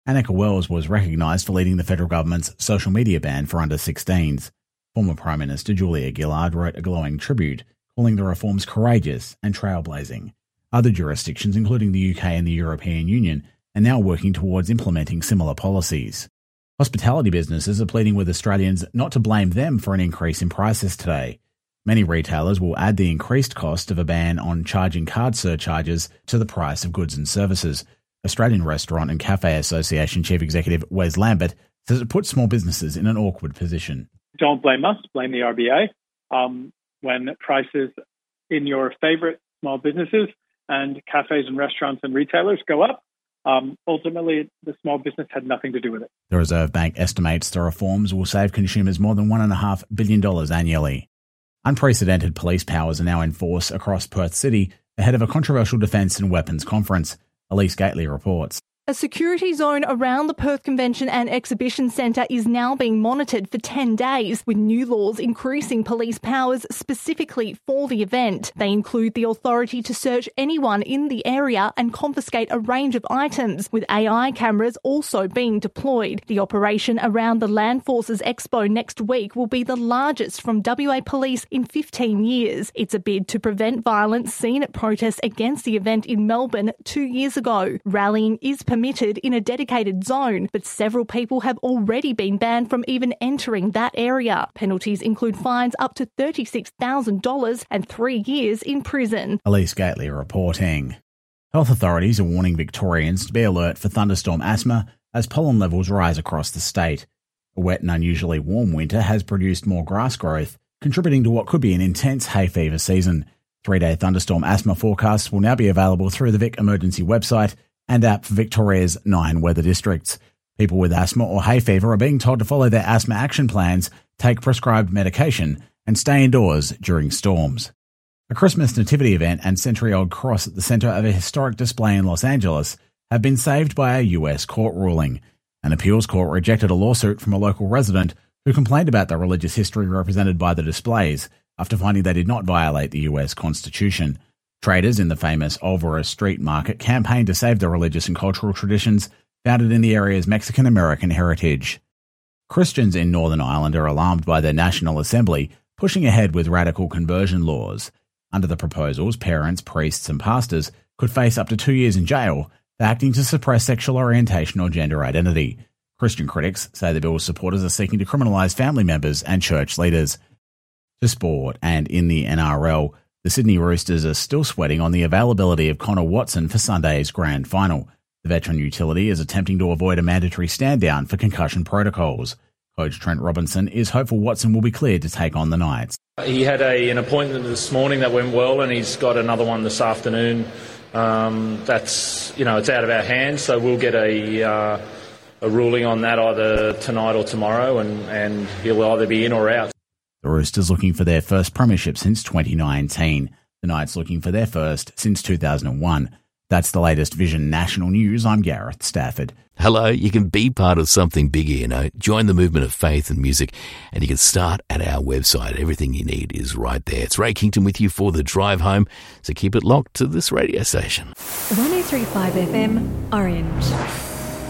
Annika Wells was recognised for leading the federal government's social media ban for under-16s. Former Prime Minister Julia Gillard wrote a glowing tribute, calling the reforms courageous and trailblazing. Other jurisdictions, including the UK and the European Union, are now working towards implementing similar policies. Hospitality businesses are pleading with Australians not to blame them for an increase in prices today. Many retailers will add the increased cost of a ban on charging card surcharges to the price of goods and services. Australian Restaurant and Cafe Association Chief Executive Wes Lambert says it puts small businesses in an awkward position. Don't blame us, blame the RBA. When prices in your favourite small businesses and cafes and restaurants and retailers go up, ultimately the small business had nothing to do with it. The Reserve Bank estimates the reforms will save consumers more than $1.5 billion annually. Unprecedented police powers are now in force across Perth City ahead of a controversial defence and weapons conference. Elise Gately reports. A security zone around the Perth Convention and Exhibition Centre is now being monitored for 10 days, with new laws increasing police powers specifically for the event. They include the authority to search anyone in the area and confiscate a range of items, with AI cameras also being deployed. The operation around the Land Forces Expo next week will be the largest from WA Police in 15 years. It's a bid to prevent violence seen at protests against the event in Melbourne 2 years ago. Rallying is permitted in a dedicated zone, but several people have already been banned from even entering that area. Penalties include fines up to $36,000 and 3 years in prison. Elise Gately reporting. Health authorities are warning Victorians to be alert for thunderstorm asthma as pollen levels rise across the state. A wet and unusually warm winter has produced more grass growth, contributing to what could be an intense hay fever season. 3-day thunderstorm asthma forecasts will now be available through the Vic Emergency website and app for Victoria's 9 weather districts. People with asthma or hay fever are being told to follow their asthma action plans, take prescribed medication, and stay indoors during storms. A Christmas nativity event and century-old cross at the centre of a historic display in Los Angeles have been saved by a US court ruling. An appeals court rejected a lawsuit from a local resident who complained about the religious history represented by the displays after finding they did not violate the US Constitution. Traders in the famous Olvera Street Market campaigned to save the religious and cultural traditions founded in the area's Mexican-American heritage. Christians in Northern Ireland are alarmed by their National Assembly pushing ahead with radical conversion laws. Under the proposals, parents, priests and pastors could face up to 2 years in jail for acting to suppress sexual orientation or gender identity. Christian critics say the bill's supporters are seeking to criminalise family members and church leaders. To sport, and in the NRL, the Sydney Roosters are still sweating on the availability of Connor Watson for Sunday's grand final. The veteran utility is attempting to avoid a mandatory stand-down for concussion protocols. Coach Trent Robinson is hopeful Watson will be cleared to take on the Knights. He had an appointment this morning that went well, and he's got another one this afternoon. That's it's out of our hands, so we'll get a ruling on that either tonight or tomorrow, and he'll either be in or out. The Roosters looking for their first premiership since 2019. The Knights looking for their first since 2001. That's the latest Vision National News. I'm Gareth Stafford. Hello, you can be part of something bigger, Join the movement of faith and music, and you can start at our website. Everything you need is right there. It's Ray Kington with you for the drive home, so keep it locked to this radio station. 103.5 FM, Orange.